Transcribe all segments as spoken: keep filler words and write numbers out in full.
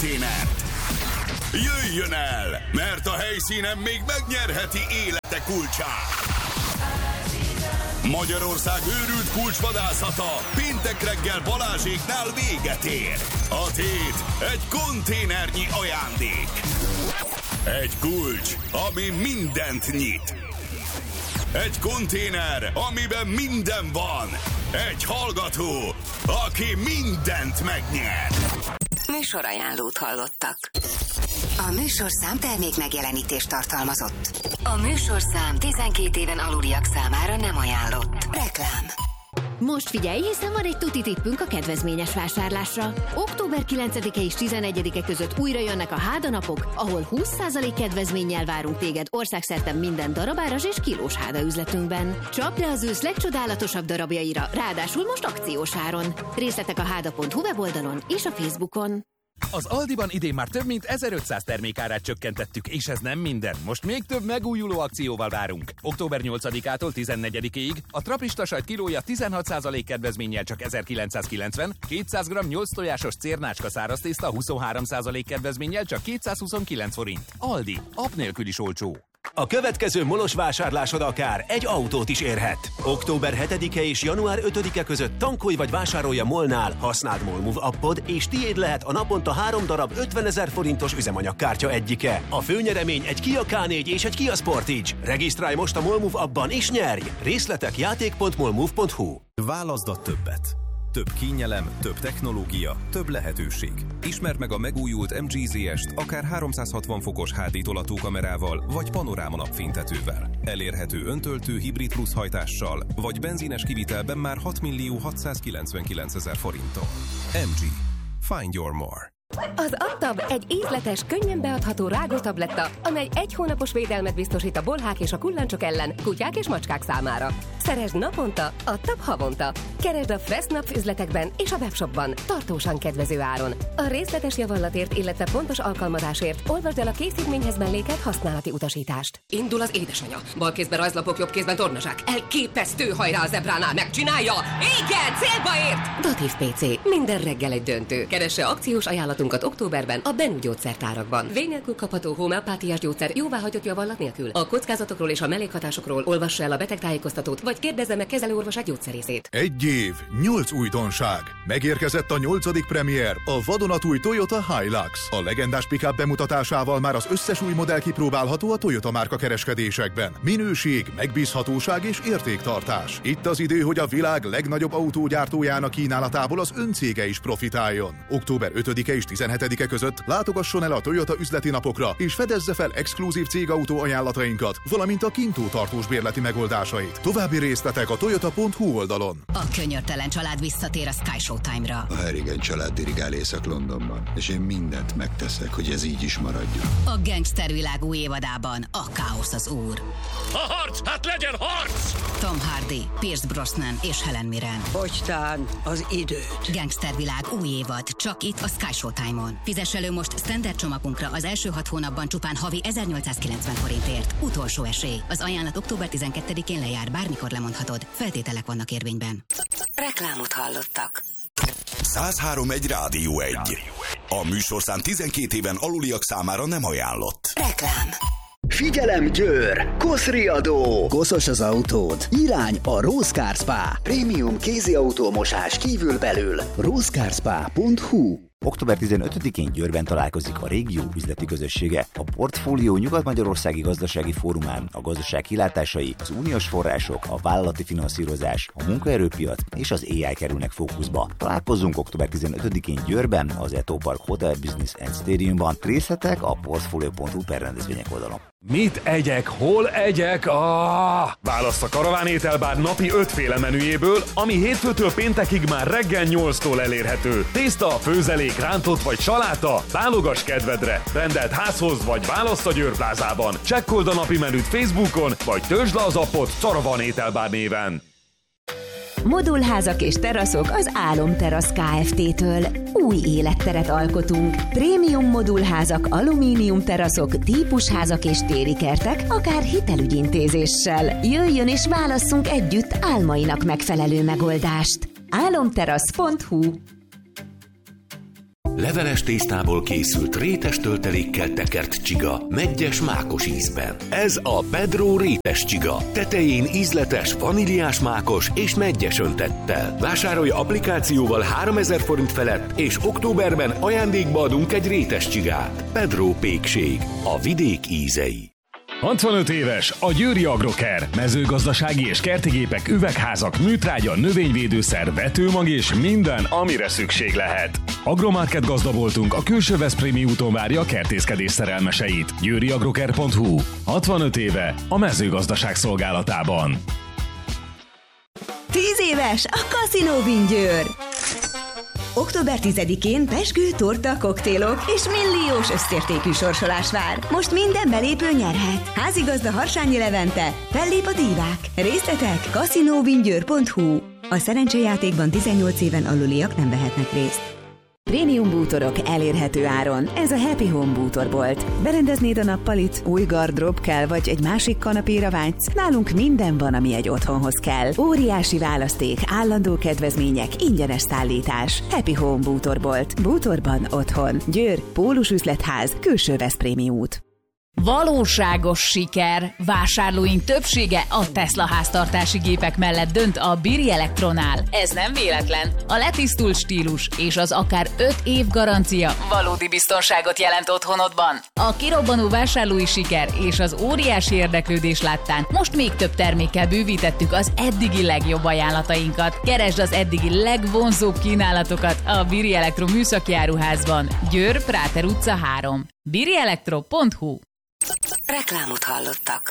konténert. Jöjjön el, mert a helyszínen még megnyerheti élete kulcsát. Magyarország őrült kulcsvadászata péntek reggel Balázséknál véget ér. A tét egy konténernyi ajándék. Egy kulcs, ami mindent nyit. Egy konténer, amiben minden van. Egy hallgató, aki mindent megnyer. Műsorajánlót hallottak. A műsorszám termék megjelenítést tartalmazott. A műsorszám tizenkét éven aluliak számára nem ajánlott. Reklám. Most figyelj, hiszen van egy tuti tippünk a kedvezményes vásárlásra. október kilencedike és tizenegyedike között újra jönnek a hádanapok, ahol húsz százalék kedvezménnyel várunk téged országszerte minden darabáras és kilós háda üzletünkben. Csapd le az ősz legcsodálatosabb darabjaira, ráadásul most akciós áron. Részletek a háda pont hu weboldalon és a Facebookon. Az Aldiban idén már több mint ezerötszáz termékárát csökkentettük, és ez nem minden. Most még több megújuló akcióval várunk. október nyolcadikától tizennegyedikéig a trapista sajt kilója tizenhat százalék kedvezménnyel csak ezerkilencszázkilencven, kétszáz gramm nyolc tojásos cérnácska száraztészta huszonhárom százalék kedvezménnyel csak kétszázhuszonkilenc forint. Aldi, app nélkül is olcsó. A következő Molos vásárlásod akár egy autót is érhet. október hetedike és január ötödike között tankolj vagy vásárolj a MOL-nál, használd MOLMove appod, és tiéd lehet a naponta három darab ötvenezer forintos üzemanyagkártya egyike. A főnyeremény egy Kia ká négy és egy Kia Sportage. Regisztrálj most a MOLMove appban és nyerj! Részletek játék pont molmove pont hu. Válaszd a többet. Több kényelem, több technológia, több lehetőség. Ismerd meg a megújult em gé zé est akár háromszázhatvan fokos há dé tolatókamerával, vagy panoráma napfénytetővel. Elérhető öntöltő hibrid plusz hajtással, vagy benzines kivitelben már hat millió hatszázkilencvenkilencezer forinttól. em gé. Find your more. Az Adtab egy ízletes, könnyen beadható rágótabletta, amely egy hónapos védelmet biztosít a bolhák és a kullancsok ellen, kutyák és macskák számára. Szeresd naponta, Adtab havonta. Keresd a Fressnapf üzletekben és a webshopban, tartósan kedvező áron. A részletes javallatért, illetve pontos alkalmazásért olvasd el a készítményhez mellékelt használati utasítást. Indul az édesanyja. Bal kézben rajzlapok, jobb kézben tornazsák. Elképesztő, hajrá a zebránál, megcsinálja! Igen, célba ért! Datív pé cé. Minden reggel egy döntő. Keresse akciós ajánlatunkat októberben a Bennu gyógyszertárakban. Vény nélkül kapható homeopátiás gyógyszer jóváhagyott javallat nélkül. A kockázatokról és a mellékhatásokról olvassa el a betegtájékoztatót, vagy kérdezze meg kezelőorvosát gyógyszerészét. Egy év, nyolc újdonság. Megérkezett a nyolcadik premier, a vadonatúj Toyota Hilux. A legendás pick-up bemutatásával már az összes új modell kipróbálható a Toyota márka kereskedésekben. Minőség, megbízhatóság és értéktartás. Itt az idő, hogy a világ legnagyobb autógyártójának kínálatából az öncége is profitáljon. október ötödike és tizenhetedike között látogasson el a Toyota üzleti napokra, és fedezze fel exkluzív cégautó ajánlatainkat, valamint a kintó tartós bérleti megoldásait. További részletek a toyota pont hu oldalon. A könyörtelen család visszatér a Sky Showtime-ra. A Harrigan család dirigál Észak-Londonban, és én mindent megteszek, hogy ez így is maradjon. A gangstervilág új évadában a káosz az úr. A harc! Hát legyen harc! Tom Hardy, Pierce Brosnan és Helen Mirren. Fogytán az időt. Gangstervilág új évad, csak itt a Sky Showtime-on. Fizess elő most standard csomagunkra az első hat hónapban csupán havi ezernyolcszázkilencven forintért. Utolsó esély. Az ajánlat október tizenkettedikén lejár, bármikor lemondhatod. Feltételek vannak érvényben. Reklámot hallottak. száz három egy Rádió egy. A műsorszám tizenkét éven aluliak számára nem ajánlott. Reklám. Figyelem Győr! Koszriadó! Koszos az autód? Irány a Rose Car Spa. Prémium kézi autómosás kívül-belül. rose car spa pont hu. október tizenötödikén Győrben találkozik a régió üzleti közössége. A Portfólió Nyugat-Magyarországi Gazdasági Fórumán a gazdaság kilátásai, az uniós források, a vállalati finanszírozás, a munkaerőpiac és az á i kerülnek fókuszba. Találkozzunk október tizenötödikén Győrben, az Eto Park Hotel Business and Stadiumban. Részletek a portfolio pont hu per rendezvények oldalon. Mit egyek? Hol egyek? Ah! Választ a Karaván ételbár napi ötféle menüjéből, ami hétfőtől péntekig már reggel nyolctól elérhető. Tészta, főzelék, rántott vagy saláta? Válogass kedvedre! Rendelt házhoz vagy választ a Győr plázában. Csekkold a napi menüt Facebookon, vagy töltsd le az appot Karaván ételbár néven. Modulházak és teraszok az Álom Terasz Kft-től. Új életteret alkotunk. Prémium modulházak, alumínium teraszok, típusházak és téli kertek, akár hitelügyintézéssel. Jöjjön és válasszunk együtt álmainak megfelelő megoldást. álomterasz pont hu. Leveles tésztából készült rétes töltelékkel tekert csiga, meggyes mákos ízben. Ez a Pedro rétes csiga. Tetején ízletes, vaníliás mákos és meggyes öntettel. Vásárolj applikációval háromezer forint felett, és októberben ajándékba adunk egy rétes csigát. Pedro pékség. A vidék ízei. hatvanöt éves a Győri Agrocare. Mezőgazdasági és kertigépek, üvegházak, műtrágya, növényvédőszer, vetőmag és minden, amire szükség lehet. Agromarket gazda voltunk, a külső Veszprémi úton várja a kertészkedés szerelmeseit. győri agrocare pont hu. hatvanöt éve a mezőgazdaság szolgálatában. tíz éves a Casino Win Győr. október tizedikén pezsgő, torta, koktélok és milliós összértékű sorsolás vár. Most minden belépő nyerhet. Házigazda Harsányi Levente, fellép a divák. Részletek casino win győr pont hu. A szerencsejátékban tizennyolc éven aluliak nem vehetnek részt. Prémium bútorok elérhető áron. Ez a Happy Home bútorbolt. Berendeznéd a nappalit, új gardrób kell, vagy egy másik kanapéra vágysz? Nálunk minden van, ami egy otthonhoz kell. Óriási választék, állandó kedvezmények, ingyenes szállítás. Happy Home bútorbolt. Bútorban otthon. Győr, Pólus üzletház, külső Veszprémi út. Valóságos siker! Vásárlóink többsége a Tesla háztartási gépek mellett dönt a Biri Elektronál. Ez nem véletlen. A letisztult stílus és az akár öt év garancia valódi biztonságot jelent otthonodban. A kirobbanó vásárlói siker és az óriási érdeklődés láttán most még több termékkel bővítettük az eddigi legjobb ajánlatainkat. Keresd az eddigi legvonzóbb kínálatokat a Biri Elektro műszaki áruházban. Győr, Práter utca három. biri elektro pont hu. Reklámot hallottak.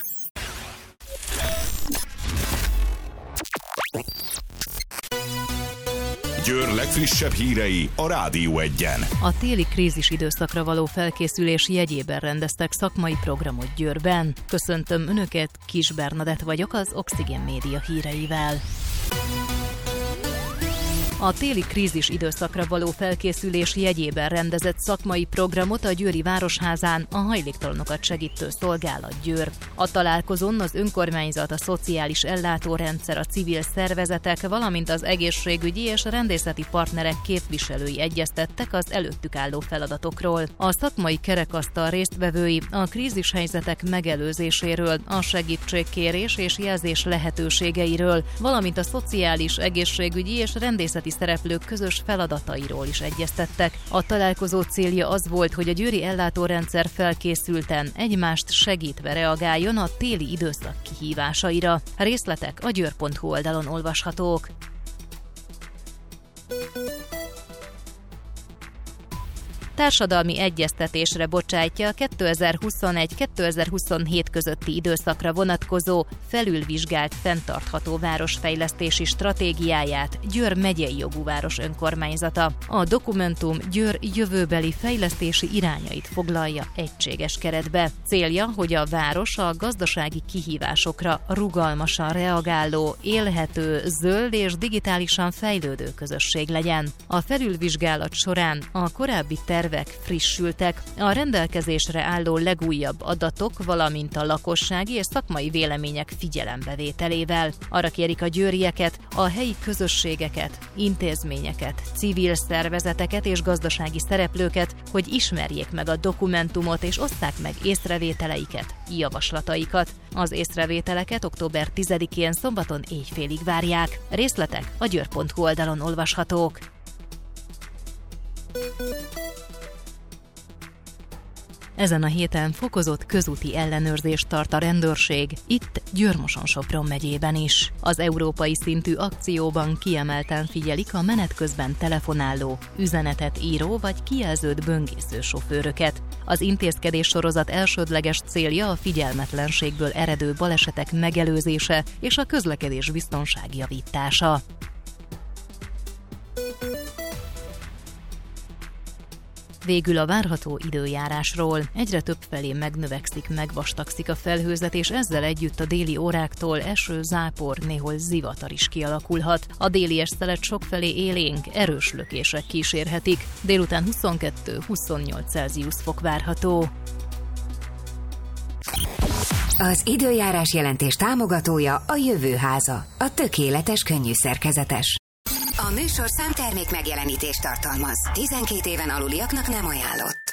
Győr legfrissebb hírei a Rádió Egyen. A téli krízis időszakra való felkészülés jegyében rendeztek szakmai programot Győrben. Köszöntöm Önöket, Kis Bernadett vagyok az Oxigén Média híreivel. A téli krízis időszakra való felkészülés jegyében rendezett szakmai programot a Győri Városházán a hajléktalanokat segítő szolgálat Győr. A találkozón az önkormányzat, a szociális ellátórendszer, a civil szervezetek, valamint az egészségügyi és rendészeti partnerek képviselői egyeztettek az előttük álló feladatokról. A szakmai kerekasztal résztvevői a krízishelyzetek megelőzéséről, a segítségkérés és jelzés lehetőségeiről, valamint a szociális, egészségügyi és rendészeti szereplők közös feladatairól is egyeztettek. A találkozó célja az volt, hogy a győri ellátórendszer felkészülten, egymást segítve reagáljon a téli időszak kihívásaira. Részletek a győr pont hu oldalon olvashatók. Társadalmi egyeztetésre bocsátja a kétezer-huszonegy kétezer-huszonhét közötti időszakra vonatkozó felülvizsgált fenntartható városfejlesztési stratégiáját Győr megyei jogú város önkormányzata. A dokumentum Győr jövőbeli fejlesztési irányait foglalja egységes keretbe. Célja, hogy a város a gazdasági kihívásokra rugalmasan reagáló, élhető, zöld és digitálisan fejlődő közösség legyen. A felülvizsgálat során a korábbi terv frissültek, a rendelkezésre álló legújabb adatok, valamint a lakossági és szakmai vélemények figyelembevételével. Arra kérik a győrieket, a helyi közösségeket, intézményeket, civil szervezeteket és gazdasági szereplőket, hogy ismerjék meg a dokumentumot és osszák meg észrevételeiket, javaslataikat. Az észrevételeket október tizedikén szombaton éjfélig várják. Részletek a győr pont hu oldalon olvashatók. Ezen a héten fokozott közúti ellenőrzést tart a rendőrség, itt Győr-Moson-Sopron megyében is. Az európai szintű akcióban kiemelten figyelik a menet közben telefonáló, üzenetet író vagy kijelzőt böngésző sofőröket. Az intézkedés sorozat elsődleges célja a figyelmetlenségből eredő balesetek megelőzése és a közlekedés biztonság javítása. Végül a várható időjárásról. Egyre többfelé megnövekszik, megvastagszik a felhőzet, és ezzel együtt a déli óráktól eső, zápor, néhol zivatar is kialakulhat. A déli szelet sokfelé élénk, erős lökések kísérhetik. Délután huszonkettő-huszonnyolc Celsius fok várható. Az időjárás jelentés támogatója a Jövőháza, a tökéletes könnyű szerkezetes. A műsorszám termék megjelenítést tartalmaz. tizenkét éven aluliaknak nem ajánlott.